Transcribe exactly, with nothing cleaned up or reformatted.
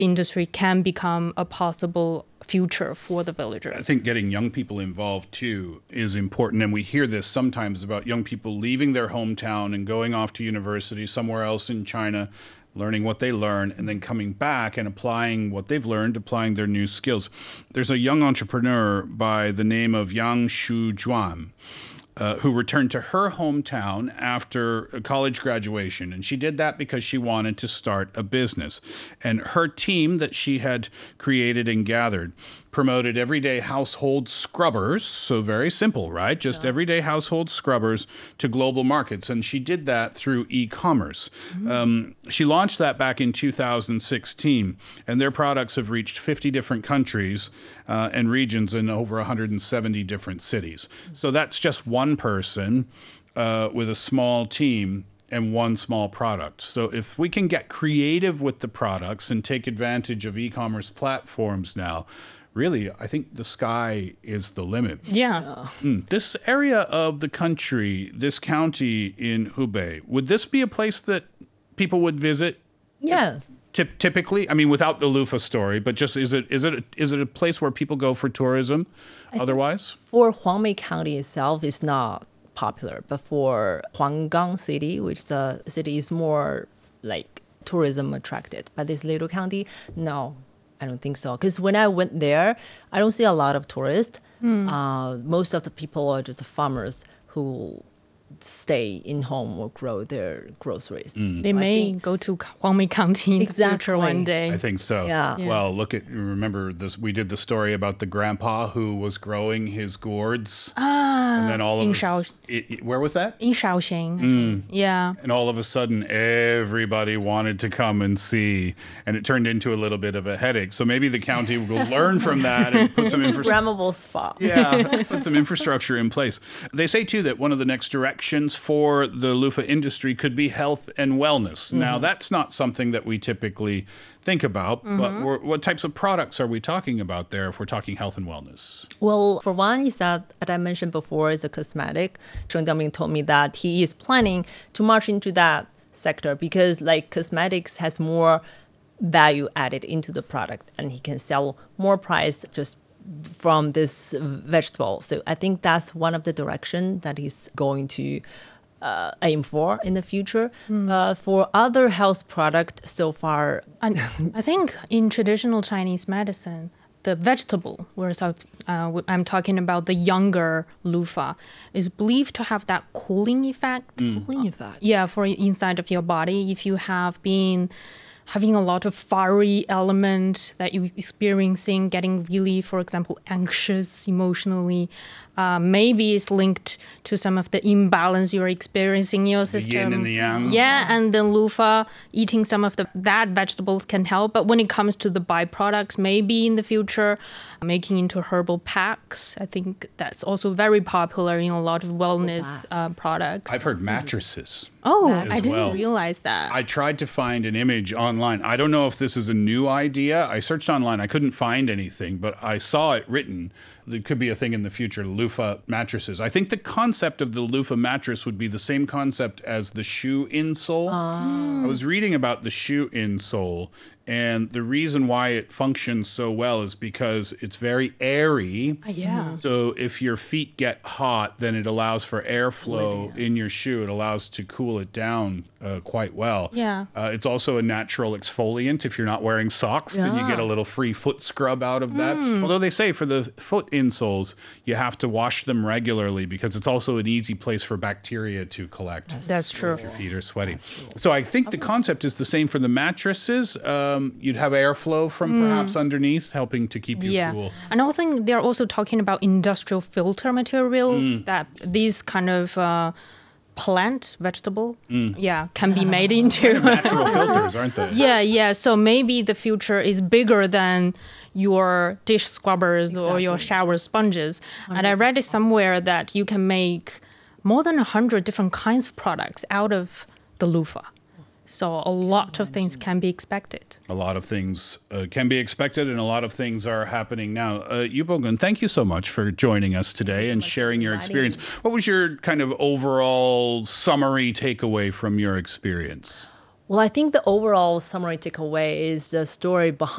industry can become a possible future for the villagers. I think getting young people involved too is important. And we hear this sometimes about young people leaving their hometown and going off to university somewhere else in China, learning what they learn, and then coming back and applying what they've learned, applying their new skills. There's a young entrepreneur by the name of Yang Shujuan, Uh, who returned to her hometown after college graduation. And she did that because she wanted to start a business. And her team that she had created and gathered promoted everyday household scrubbers. So very simple, right? Just yeah. everyday household scrubbers to global markets. And she did that through e-commerce. Mm-hmm. Um, she launched that back in two thousand sixteen. And their products have reached fifty different countries uh, and regions in over one hundred seventy different cities. So that's just one person uh, with a small team and one small product. So if we can get creative with the products and take advantage of e-commerce platforms now, really, I think the sky is the limit. Yeah. Mm. This area of the country, this county in Hubei, would this be a place that people would visit? Yes. Typ- typically, I mean, without the loofah story, but just is it is it is it a place where people go for tourism? I otherwise, for Huangmei County itself, is not popular, but for Huanggang City, which the city is more like tourism attracted, but this little county, no. I don't think so. Because when I went there, I don't see a lot of tourists. Mm. Uh, most of the people are just farmers who stay in home or grow their groceries. Mm. They so may think, go to Huangmei County in exactly. the future one day. I think so. Yeah. yeah. Well, look at, remember this, we did the story about the grandpa who was growing his gourds. Ah, and then all of in a Shao- sudden, where was that? In Shaoxing. Mm. Yeah. And all of a sudden, everybody wanted to come and see, and it turned into a little bit of a headache. So maybe the county will learn from that and put some infrastructure. Instagrammable spot. Yeah, put some infrastructure in place. They say too that one of the next directions for the loofah industry could be health and wellness. Mm-hmm. Now, that's not something that we typically think about, mm-hmm. but we're, what types of products are we talking about there if we're talking health and wellness? Well, for one, is that, as I mentioned before, is a cosmetic. Cheng Jiangming told me that he is planning to march into that sector because, like, cosmetics has more value added into the product, and he can sell more price just from this vegetable. So I think that's one of the direction that he's going to Uh, aim for in the future. Mm. Uh, for other health product so far, and I think in traditional Chinese medicine, the vegetable, whereas I've, uh, I'm talking about the younger loofah, is believed to have that cooling effect. Mm. Cooling effect. Yeah, for inside of your body. If you have been having a lot of fiery element that you're experiencing, getting really, for example, anxious emotionally, uh, maybe it's linked to some of the imbalance you're experiencing in your system. The yin and the yang. Yeah, and then loofah, eating some of the that vegetables can help. But when it comes to the byproducts, maybe in the future, making into herbal packs, I think that's also very popular in a lot of wellness uh, products. I've heard mattresses. Oh, as I didn't well. realize that. I tried to find an image online. I don't know if this is a new idea. I searched online. I couldn't find anything, but I saw it written. There could be a thing in the future, loofah mattresses. I think the concept of the loofah mattress would be the same concept as the shoe insole. Oh. I was reading about the shoe insole, and the reason why it functions so well is because it's very airy. Uh, yeah. So if your feet get hot, then it allows for airflow in your shoe. It allows to cool it down uh, quite well. Yeah. Uh, it's also a natural exfoliant. If you're not wearing socks, yeah. then you get a little free foot scrub out of that. Mm. Although they say for the foot insoles, you have to wash them regularly because it's also an easy place for bacteria to collect. That's, That's true. If your feet are sweaty. So I think the concept is the same for the mattresses. Um, you'd have airflow from mm. perhaps underneath, helping to keep you yeah. cool. And I think they're also talking about industrial filter materials mm. that these kind of uh, plant, vegetable, mm. yeah, can be made into. Natural filters, aren't they? Yeah, yeah. So maybe the future is bigger than your dish scrubbers exactly. or your shower sponges. And I read it somewhere that you can make more than a hundred different kinds of products out of the loofah. So a lot of things can be expected. A lot of things uh, can be expected, and a lot of things are happening now. Uh, Yu Bogen, thank you so much for joining us today and sharing your experience. What was your kind of overall summary takeaway from your experience? Well, I think the overall summary takeaway is the story behind